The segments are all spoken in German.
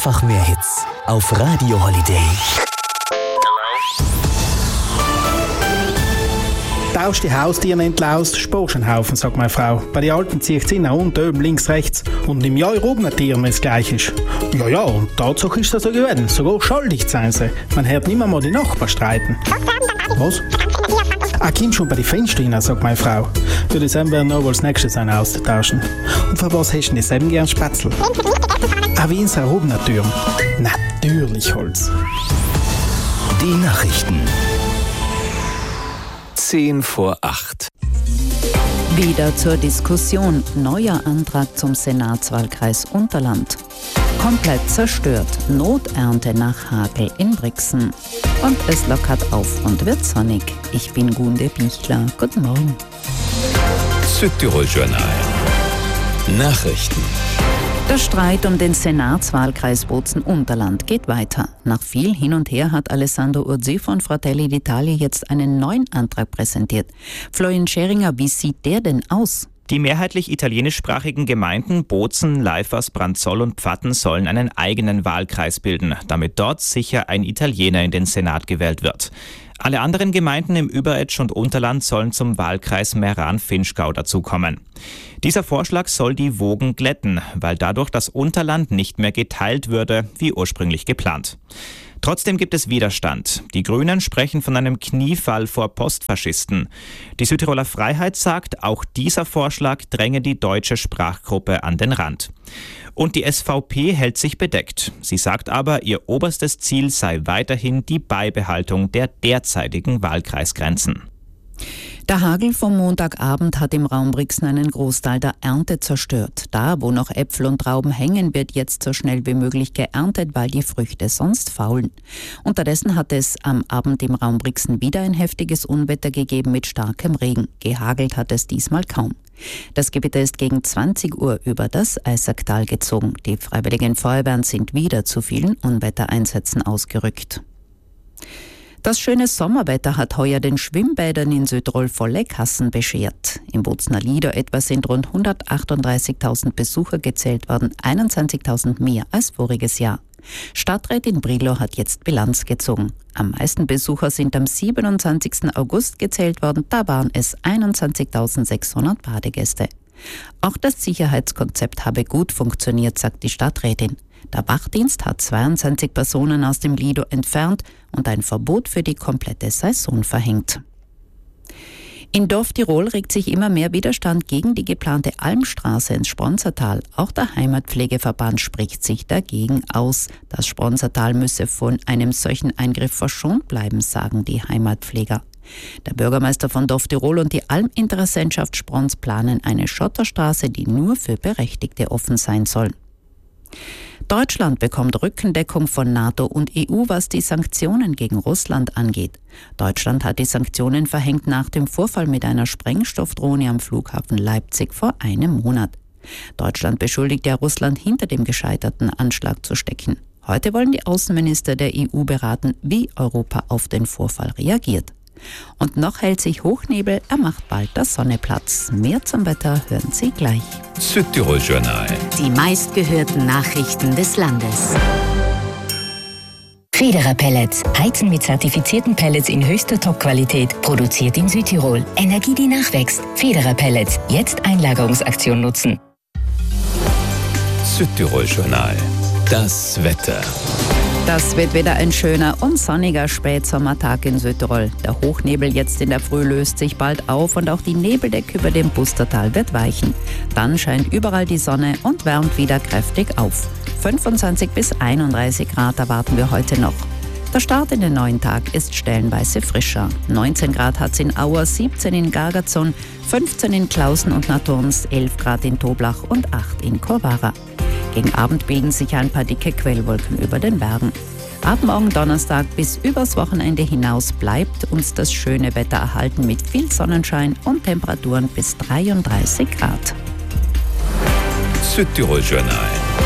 Einfach mehr Hits auf Radio Holiday. Tausch die Haustiere entlaust, sparst einen Haufen, sagt meine Frau. Bei den Alten zieht sie nach unten, oben, links, rechts. Und im Jahr oben Tieren, wenn es gleich ist. Ja, und Tatsache ist das so geworden. Sogar schuldig sein sie. Man hört nicht mehr mal die Nachbarn streiten. Was? Komm schon bei den Fenstern rein, sagt meine Frau. Für das werden wir noch als nächstes einen austauschen. Und für was hast du denn selben gern Spätzle? Wie in Sarobner Türm. Natürlich Holz. Die Nachrichten. 7:10. Wieder zur Diskussion. Neuer Antrag zum Senatswahlkreis Unterland. Komplett zerstört. Noternte nach Hagel in Brixen. Und es lockert auf und wird sonnig. Ich bin Gunde Bichler. Guten Morgen. Südtirol Journal. Nachrichten. Der Streit um den Senatswahlkreis Bozen-Unterland geht weiter. Nach viel Hin und Her hat Alessandro Urzi von Fratelli d'Italia jetzt einen neuen Antrag präsentiert. Florian Scheringer, wie sieht der denn aus? Die mehrheitlich italienischsprachigen Gemeinden Bozen, Leifers, Branzoll und Pfatten sollen einen eigenen Wahlkreis bilden, damit dort sicher ein Italiener in den Senat gewählt wird. Alle anderen Gemeinden im Überetsch und Unterland sollen zum Wahlkreis Meran-Finchgau dazukommen. Dieser Vorschlag soll die Wogen glätten, weil dadurch das Unterland nicht mehr geteilt würde, wie ursprünglich geplant. Trotzdem gibt es Widerstand. Die Grünen sprechen von einem Kniefall vor Postfaschisten. Die Südtiroler Freiheit sagt, auch dieser Vorschlag dränge die deutsche Sprachgruppe an den Rand. Und die SVP hält sich bedeckt. Sie sagt aber, ihr oberstes Ziel sei weiterhin die Beibehaltung der derzeitigen Wahlkreisgrenzen. Der Hagel vom Montagabend hat im Raum Brixen einen Großteil der Ernte zerstört. Da, wo noch Äpfel und Trauben hängen, wird jetzt so schnell wie möglich geerntet, weil die Früchte sonst faulen. Unterdessen hat es am Abend im Raum Brixen wieder ein heftiges Unwetter gegeben mit starkem Regen. Gehagelt hat es diesmal kaum. Das Gewitter ist gegen 20 Uhr über das Eisacktal gezogen. Die Freiwilligen Feuerwehren sind wieder zu vielen Unwettereinsätzen ausgerückt. Das schöne Sommerwetter hat heuer den Schwimmbädern in Südtirol volle Kassen beschert. Im Bozener Lido etwa sind rund 138.000 Besucher gezählt worden, 21.000 mehr als voriges Jahr. Stadträtin Brillo hat jetzt Bilanz gezogen. Am meisten Besucher sind am 27. August gezählt worden, da waren es 21.600 Badegäste. Auch das Sicherheitskonzept habe gut funktioniert, sagt die Stadträtin. Der Wachdienst hat 22 Personen aus dem Lido entfernt und ein Verbot für die komplette Saison verhängt. In Dorf Tirol regt sich immer mehr Widerstand gegen die geplante Almstraße ins Sponsertal. Auch der Heimatpflegeverband spricht sich dagegen aus. Das Sponsertal müsse von einem solchen Eingriff verschont bleiben, sagen die Heimatpfleger. Der Bürgermeister von Dorf Tirol und die Alminteressentschaft Sprons planen eine Schotterstraße, die nur für Berechtigte offen sein soll. Deutschland bekommt Rückendeckung von NATO und EU, was die Sanktionen gegen Russland angeht. Deutschland hat die Sanktionen verhängt nach dem Vorfall mit einer Sprengstoffdrohne am Flughafen Leipzig vor einem Monat. Deutschland beschuldigt ja Russland, hinter dem gescheiterten Anschlag zu stecken. Heute wollen die Außenminister der EU beraten, wie Europa auf den Vorfall reagiert. Und noch hält sich Hochnebel, er macht bald der Sonne Platz. Mehr zum Wetter hören Sie gleich. Südtirol Journal. Die meistgehörten Nachrichten des Landes. Federer Pellets. Heizen mit zertifizierten Pellets in höchster Top-Qualität. Produziert in Südtirol. Energie, die nachwächst. Federer Pellets. Jetzt Einlagerungsaktion nutzen. Südtirol Journal. Das Wetter. Das wird wieder ein schöner und sonniger Spätsommertag in Südtirol. Der Hochnebel jetzt in der Früh löst sich bald auf und auch die Nebeldecke über dem Pustertal wird weichen. Dann scheint überall die Sonne und wärmt wieder kräftig auf. 25 bis 31 Grad erwarten wir heute noch. Der Start in den neuen Tag ist stellenweise frischer. 19 Grad hat es in Auer, 17 in Gargazon, 15 in Klausen und Naturns, 11 Grad in Toblach und 8 in Corvara. Gegen Abend bilden sich ein paar dicke Quellwolken über den Bergen. Ab morgen Donnerstag bis übers Wochenende hinaus bleibt uns das schöne Wetter erhalten mit viel Sonnenschein und Temperaturen bis 33 Grad. Südtirol Journal.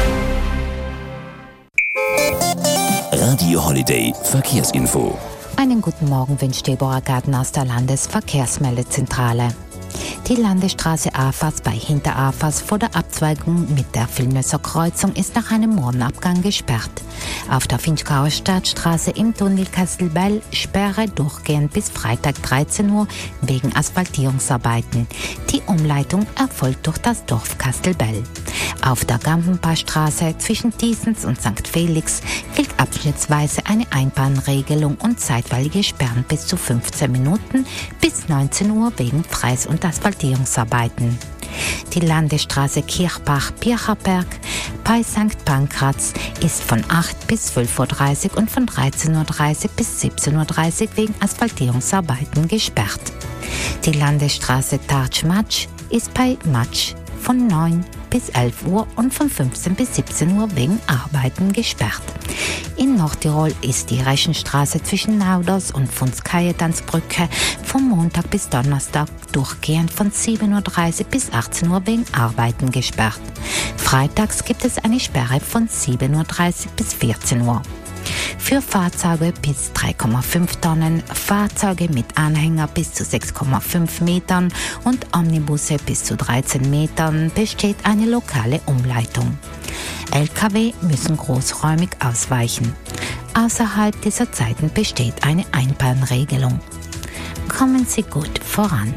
Radio Holiday Verkehrsinfo. Einen guten Morgen wünscht Deborah Garten aus der Landesverkehrsmeldezentrale. Die Landesstraße Afas bei Hinterafas vor der Abzweigung mit der Vilnösser Kreuzung ist nach einem Morgenabgang gesperrt. Auf der Finchgauer Stadtstraße im Tunnel Kastelbell Sperre durchgehend bis Freitag 13 Uhr wegen Asphaltierungsarbeiten. Die Umleitung erfolgt durch das Dorf Kastelbell. Auf der Gampenpaarstraße zwischen Diesens und St. Felix gilt abschnittsweise eine Einbahnregelung und zeitweilige Sperren bis zu 15 Minuten bis 19 Uhr wegen Freis- und Asphaltierungsarbeiten. Die Landesstraße Kirchbach-Pircherberg bei St. Pankraz ist von 8 bis 12.30 Uhr und von 13.30 Uhr bis 17.30 Uhr wegen Asphaltierungsarbeiten gesperrt. Die Landesstraße Tartsch-Matsch ist bei Matsch von 9 bis 11 Uhr und von 15 bis 17 Uhr wegen Arbeiten gesperrt. In Nordtirol ist die Reschenstraße zwischen Nauders und Funskajetanzbrücke vom Montag bis Donnerstag durchgehend von 7.30 Uhr bis 18 Uhr wegen Arbeiten gesperrt. Freitags gibt es eine Sperre von 7.30 Uhr bis 14 Uhr. Für Fahrzeuge bis 3,5 Tonnen, Fahrzeuge mit Anhänger bis zu 6,5 Metern und Omnibusse bis zu 13 Metern besteht eine lokale Umleitung. Lkw müssen großräumig ausweichen. Außerhalb dieser Zeiten besteht eine Einbahnregelung. Kommen Sie gut voran.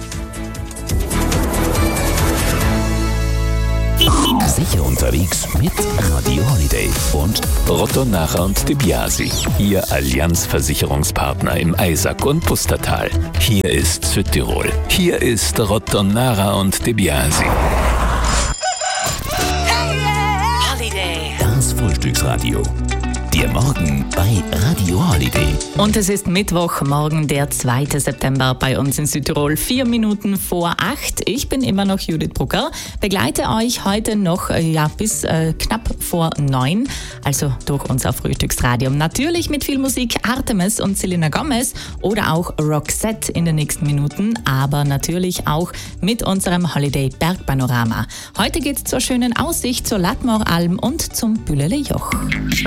Sicher unterwegs mit Radio Holiday und Rotto-Nachher und De Biasi, Ihr Allianz-Versicherungspartner im Eisack und Pustertal. Hier ist Südtirol. Hier ist Rotto-Nachher und De Biasi. das Frühstücksradio. Der Morgen bei Radio Holiday. Und es ist Mittwoch, morgen der 2. September bei uns in Südtirol, 4 Minuten vor 8. Ich bin immer noch Judith Brucker, begleite euch heute noch bis knapp vor 9, also durch unser Frühstücksradio. Natürlich mit viel Musik, Artemis und Selena Gomez oder auch Roxette in den nächsten Minuten, aber natürlich auch mit unserem Holiday Bergpanorama. Heute geht's zur schönen Aussicht, zur Latmor-Alm und zum Bühlele Joch.